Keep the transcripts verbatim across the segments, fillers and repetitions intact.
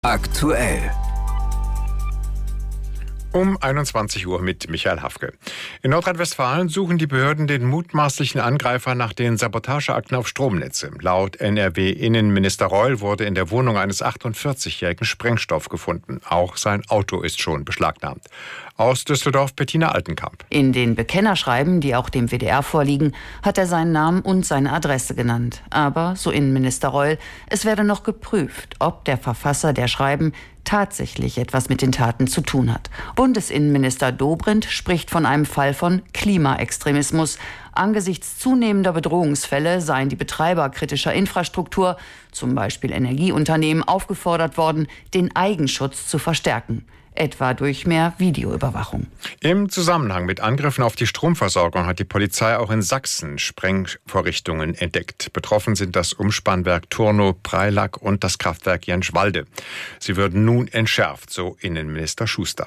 Aktuell. Um einundzwanzig Uhr mit Michael Hafke. In Nordrhein-Westfalen suchen die Behörden den mutmaßlichen Angreifer nach den Sabotageakten auf Stromnetze. Laut N R W-Innenminister Reul wurde in der Wohnung eines achtundvierzigjährigen Sprengstoff gefunden. Auch sein Auto ist schon beschlagnahmt. Aus Düsseldorf Bettina Altenkamp. In den Bekennerschreiben, die auch dem W D R vorliegen, hat er seinen Namen und seine Adresse genannt. Aber, so Innenminister Reul, es werde noch geprüft, ob der Verfasser der Schreiben tatsächlich etwas mit den Taten zu tun hat. Bundesinnenminister Dobrindt spricht von einem Fall von Klimaextremismus. Angesichts zunehmender Bedrohungsfälle seien die Betreiber kritischer Infrastruktur, zum Beispiel Energieunternehmen, aufgefordert worden, den Eigenschutz zu verstärken. Etwa durch mehr Videoüberwachung. Im Zusammenhang mit Angriffen auf die Stromversorgung hat die Polizei auch in Sachsen Sprengvorrichtungen entdeckt. Betroffen sind das Umspannwerk Turnow-Preilack und das Kraftwerk Jenschwalde. Sie würden nun entschärft, so Innenminister Schuster.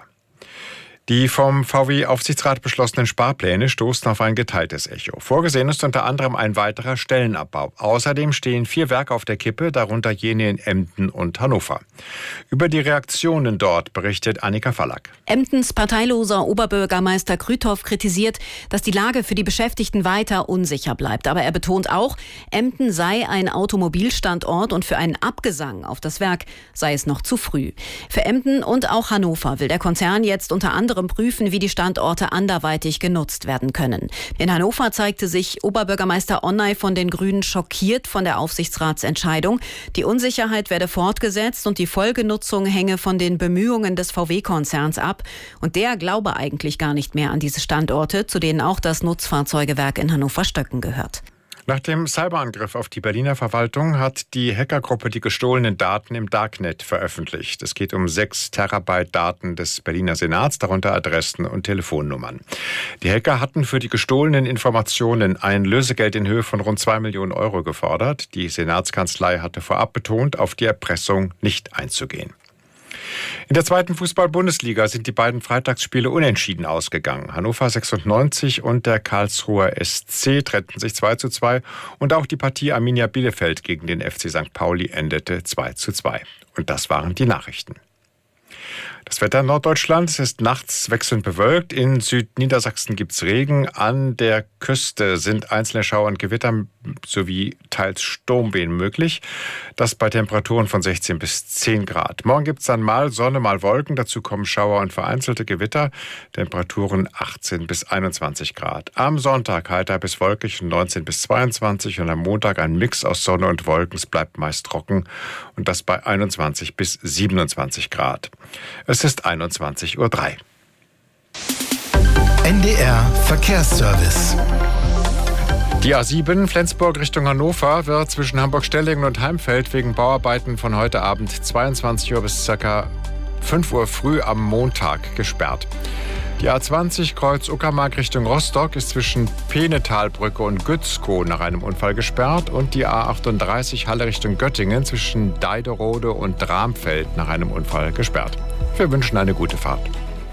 Die vom V W-Aufsichtsrat beschlossenen Sparpläne stoßen auf ein geteiltes Echo. Vorgesehen ist unter anderem ein weiterer Stellenabbau. Außerdem stehen vier Werke auf der Kippe, darunter jene in Emden und Hannover. Über die Reaktionen dort berichtet Annika Fallack. Emdens parteiloser Oberbürgermeister Krüthoff kritisiert, dass die Lage für die Beschäftigten weiter unsicher bleibt. Aber er betont auch, Emden sei ein Automobilstandort und für einen Abgesang auf das Werk sei es noch zu früh. Für Emden und auch Hannover will der Konzern jetzt unter anderem prüfen, wie die Standorte anderweitig genutzt werden können. In Hannover zeigte sich Oberbürgermeister Onnay von den Grünen schockiert von der Aufsichtsratsentscheidung. Die Unsicherheit werde fortgesetzt und die Folgenutzung hänge von den Bemühungen des V W-Konzerns ab. Und der glaube eigentlich gar nicht mehr an diese Standorte, zu denen auch das Nutzfahrzeugewerk in Hannover-Stöcken gehört. Nach dem Cyberangriff auf die Berliner Verwaltung hat die Hackergruppe die gestohlenen Daten im Darknet veröffentlicht. Es geht um sechs Terabyte Daten des Berliner Senats, darunter Adressen und Telefonnummern. Die Hacker hatten für die gestohlenen Informationen ein Lösegeld in Höhe von rund zwei Millionen Euro gefordert. Die Senatskanzlei hatte vorab betont, auf die Erpressung nicht einzugehen. In der zweiten Fußball-Bundesliga sind die beiden Freitagsspiele unentschieden ausgegangen. Hannover sechsundneunzig und der Karlsruher S C trennten sich zwei zu zwei und auch die Partie Arminia Bielefeld gegen den F C Sankt Pauli endete zwei zu zwei. Und das waren die Nachrichten. Das Wetter in Norddeutschland, es ist nachts wechselnd bewölkt. In Südniedersachsen gibt es Regen. An der Küste sind einzelne Schauer und Gewitter sowie teils Sturmwehen möglich. Das bei Temperaturen von sechzehn bis zehn Grad. Morgen gibt es dann mal Sonne, mal Wolken. Dazu kommen Schauer und vereinzelte Gewitter. Temperaturen achtzehn bis einundzwanzig Grad. Am Sonntag heiter bis wolkig und neunzehn bis zweiundzwanzig. Und am Montag ein Mix aus Sonne und Wolken. Es bleibt meist trocken. Und das bei einundzwanzig bis siebenundzwanzig Grad. Es ist einundzwanzig Uhr drei. N D R Verkehrsservice. Die A sieben Flensburg Richtung Hannover wird zwischen Hamburg-Stellingen und Heimfeld wegen Bauarbeiten von heute Abend zweiundzwanzig Uhr bis ca. fünf Uhr früh am Montag gesperrt. Die A zwanzig Kreuz Uckermark Richtung Rostock ist zwischen Peenetalbrücke und Gützkow nach einem Unfall gesperrt und die A achtunddreißig Halle Richtung Göttingen zwischen Deiderode und Dramfeld nach einem Unfall gesperrt. Wir wünschen eine gute Fahrt.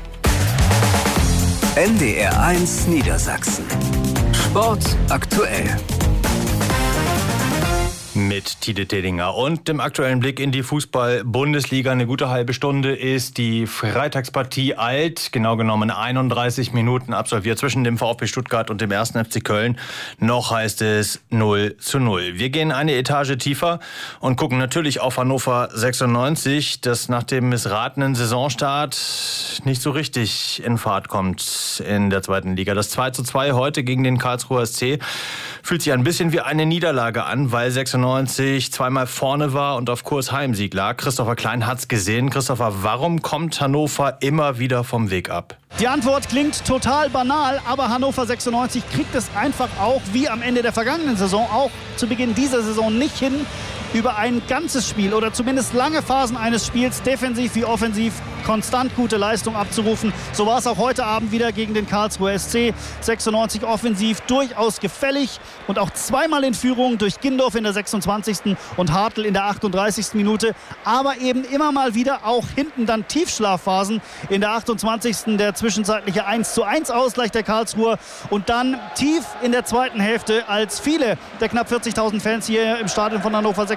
N D R eins Niedersachsen. Sport aktuell. Mit Tide Tedinger und dem aktuellen Blick in die Fußball-Bundesliga. Eine gute halbe Stunde ist die Freitagspartie alt, genau genommen einunddreißig Minuten absolviert zwischen dem VfB Stuttgart und dem ersten F C Köln. Noch heißt es null zu null. Wir gehen eine Etage tiefer und gucken natürlich auf Hannover sechsundneunzig, das nach dem missratenen Saisonstart nicht so richtig in Fahrt kommt in der zweiten Liga. Das zwei zu zwei heute gegen den Karlsruher S C fühlt sich ein bisschen wie eine Niederlage an, weil sechsundneunzig zweimal vorne war und auf Kurs Heimsieg lag. Christopher Klein hat's gesehen. Christopher, warum kommt Hannover immer wieder vom Weg ab? Die Antwort klingt total banal, aber Hannover sechsundneunzig kriegt es einfach auch, wie am Ende der vergangenen Saison, auch zu Beginn dieser Saison nicht hin, über ein ganzes Spiel oder zumindest lange Phasen eines Spiels, defensiv wie offensiv, konstant gute Leistung abzurufen. So war es auch heute Abend wieder gegen den Karlsruher S C. sechsundneunzig offensiv durchaus gefällig und auch zweimal in Führung durch Gindorf in der sechsundzwanzigsten und Hartl in der achtunddreißigsten Minute. Aber eben immer mal wieder auch hinten dann Tiefschlafphasen. In der achtundzwanzigsten der zwischenzeitliche eins zu eins Ausgleich der Karlsruher und dann tief in der zweiten Hälfte, als viele der knapp vierzigtausend Fans hier im Stadion von Hannover sechsundneunzig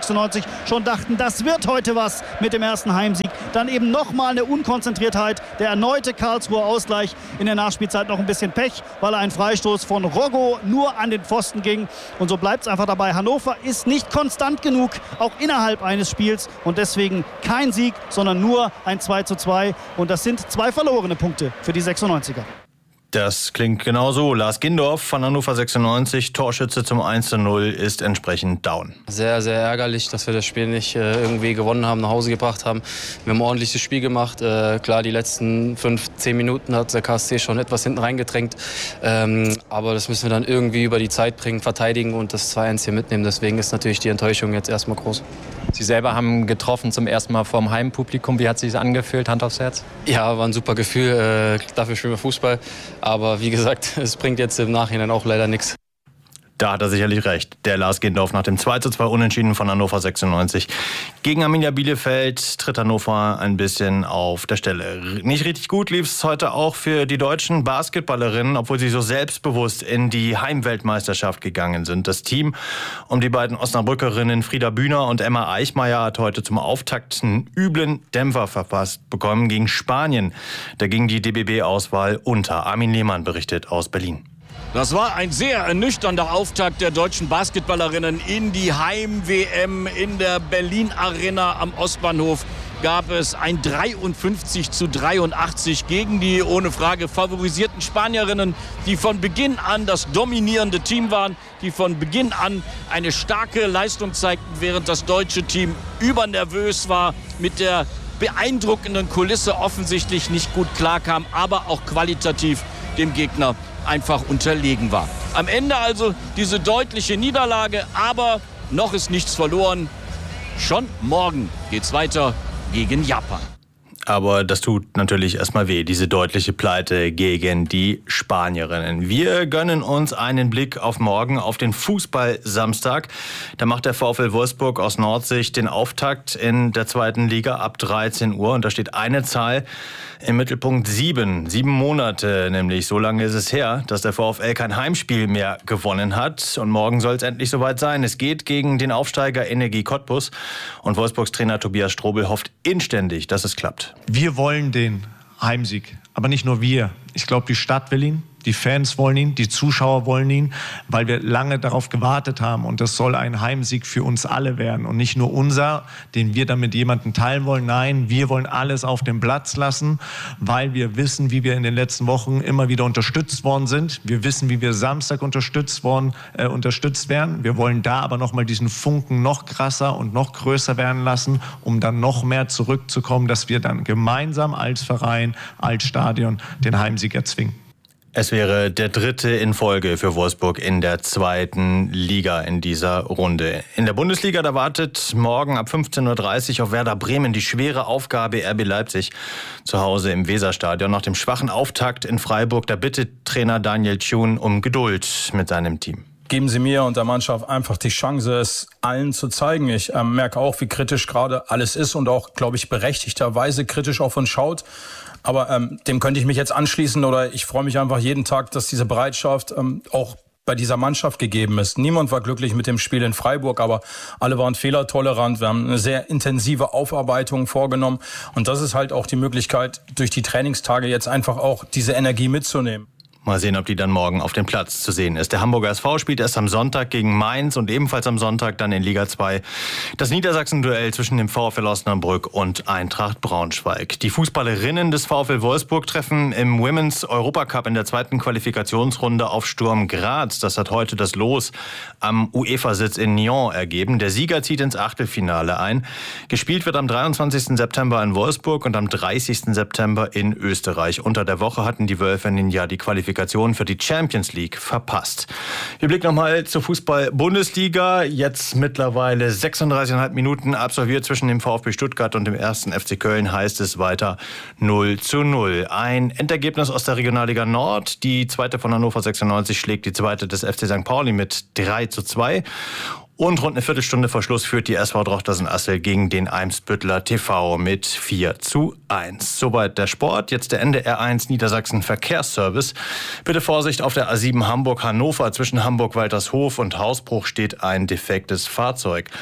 sechsundneunzig schon dachten, das wird heute was mit dem ersten Heimsieg. Dann eben nochmal eine Unkonzentriertheit, der erneute Karlsruher Ausgleich in der Nachspielzeit, noch ein bisschen Pech, weil ein Freistoß von Roggo nur an den Pfosten ging. Und so bleibt es einfach dabei. Hannover ist nicht konstant genug, auch innerhalb eines Spiels. Und deswegen kein Sieg, sondern nur ein zwei zu zwei. Und das sind zwei verlorene Punkte für die sechsundneunziger. Das klingt genauso. Lars Gindorf von Hannover sechsundneunzig, Torschütze zum eins zu null, ist entsprechend down. Sehr, sehr ärgerlich, dass wir das Spiel nicht äh, irgendwie gewonnen haben, nach Hause gebracht haben. Wir haben ein ordentliches Spiel gemacht. Äh, klar, die letzten fünf, zehn Minuten hat der K S C schon etwas hinten reingedrängt. Ähm, aber das müssen wir dann irgendwie über die Zeit bringen, verteidigen und das zwei eins hier mitnehmen. Deswegen ist natürlich die Enttäuschung jetzt erstmal groß. Sie selber haben getroffen zum ersten Mal vor dem Heimpublikum. Wie hat es sich angefühlt, Hand aufs Herz? Ja, war ein super Gefühl. Äh, dafür spielen wir Fußball. Aber wie gesagt, es bringt jetzt im Nachhinein auch leider nichts. Da hat er sicherlich recht. Der Lars Gindorf nach dem zwei zu zwei Unentschieden von Hannover sechsundneunzig. Gegen Arminia Bielefeld tritt Hannover ein bisschen auf der Stelle. Nicht richtig gut lief es heute auch für die deutschen Basketballerinnen, obwohl sie so selbstbewusst in die Heimweltmeisterschaft gegangen sind. Das Team um die beiden Osnabrückerinnen Frieda Bühner und Emma Eichmeier hat heute zum Auftakt einen üblen Dämpfer verpasst bekommen gegen Spanien. Da ging die D B B-Auswahl unter. Armin Lehmann berichtet aus Berlin. Das war ein sehr ernüchternder Auftakt der deutschen Basketballerinnen in die Heim-W M. In der Berlin Arena am Ostbahnhof gab es ein dreiundfünfzig zu dreiundachtzig gegen die ohne Frage favorisierten Spanierinnen, die von Beginn an das dominierende Team waren, die von Beginn an eine starke Leistung zeigten, während das deutsche Team übernervös war, mit der beeindruckenden Kulisse offensichtlich nicht gut klarkam, aber auch qualitativ dem Gegner einfach unterlegen war. Am Ende also diese deutliche Niederlage, aber noch ist nichts verloren. Schon morgen geht's weiter gegen Japan. Aber das tut natürlich erstmal weh, diese deutliche Pleite gegen die Spanierinnen. Wir gönnen uns einen Blick auf morgen, auf den Fußball-Samstag. Da macht der VfL Wolfsburg aus Nordsicht den Auftakt in der zweiten Liga ab dreizehn Uhr. Und da steht eine Zahl im Mittelpunkt: sieben. Sieben Monate nämlich. So lange ist es her, dass der VfL kein Heimspiel mehr gewonnen hat. Und morgen soll es endlich soweit sein. Es geht gegen den Aufsteiger Energie Cottbus. Und Wolfsburgs Trainer Tobias Strobel hofft inständig, dass es klappt. Wir wollen den Heimsieg, aber nicht nur wir. Ich glaube, die Stadt will ihn, die Fans wollen ihn, die Zuschauer wollen ihn, weil wir lange darauf gewartet haben. Und das soll ein Heimsieg für uns alle werden und nicht nur unser, den wir dann mit jemandem teilen wollen. Nein, wir wollen alles auf den Platz lassen, weil wir wissen, wie wir in den letzten Wochen immer wieder unterstützt worden sind. Wir wissen, wie wir Samstag unterstützt worden, äh, unterstützt werden. Wir wollen da aber noch mal diesen Funken noch krasser und noch größer werden lassen, um dann noch mehr zurückzukommen, dass wir dann gemeinsam als Verein, als Stadion den Heimsieg erzwingen. Es wäre der dritte in Folge für Wolfsburg in der zweiten Liga in dieser Runde. In der Bundesliga, da wartet morgen ab fünfzehn Uhr dreißig auf Werder Bremen die schwere Aufgabe R B Leipzig zu Hause im Weserstadion. Nach dem schwachen Auftakt in Freiburg, da bittet Trainer Daniel Thun um Geduld mit seinem Team. Geben Sie mir und der Mannschaft einfach die Chance, es allen zu zeigen. Ich äh, merke auch, wie kritisch gerade alles ist und auch, glaube ich, berechtigterweise kritisch auf uns schaut. Aber ähm, dem könnte ich mich jetzt anschließen oder ich freue mich einfach jeden Tag, dass diese Bereitschaft ähm, auch bei dieser Mannschaft gegeben ist. Niemand war glücklich mit dem Spiel in Freiburg, aber alle waren fehlertolerant. Wir haben eine sehr intensive Aufarbeitung vorgenommen und das ist halt auch die Möglichkeit, durch die Trainingstage jetzt einfach auch diese Energie mitzunehmen. Mal sehen, ob die dann morgen auf dem Platz zu sehen ist. Der Hamburger S V spielt erst am Sonntag gegen Mainz und ebenfalls am Sonntag dann in Liga zwei das Niedersachsen-Duell zwischen dem VfL Osnabrück und Eintracht Braunschweig. Die Fußballerinnen des VfL Wolfsburg treffen im Women's Europacup in der zweiten Qualifikationsrunde auf Sturm Graz. Das hat heute das Los am UEFA-Sitz in Nyon ergeben. Der Sieger zieht ins Achtelfinale ein. Gespielt wird am dreiundzwanzigsten September in Wolfsburg und am dreißigsten September in Österreich. Unter der Woche hatten die Wölfinnen ja die Qualifikation für die Champions League verpasst. Wir blicken nochmal zur Fußball-Bundesliga. Jetzt mittlerweile sechsunddreißig Komma fünf Minuten absolviert zwischen dem VfB Stuttgart und dem ersten F C Köln, heißt es weiter null zu null. Ein Endergebnis aus der Regionalliga Nord. Die zweite von Hannover sechsundneunzig schlägt die zweite des F C Sankt Pauli mit drei zu zwei. Und rund eine Viertelstunde vor Schluss führt die S V Drochtersen-Assel gegen den Eimsbütteler T V mit vier zu eins. Soweit der Sport. Jetzt der N D R eins Niedersachsen Verkehrsservice. Bitte Vorsicht auf der A sieben Hamburg-Hannover. Zwischen Hamburg-Waltershof und Hausbruch steht ein defektes Fahrzeug.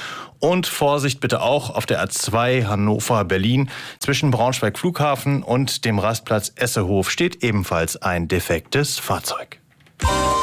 Und Vorsicht bitte auch auf der A zwei Hannover-Berlin. Zwischen Braunschweig Flughafen und dem Rastplatz Essehof steht ebenfalls ein defektes Fahrzeug.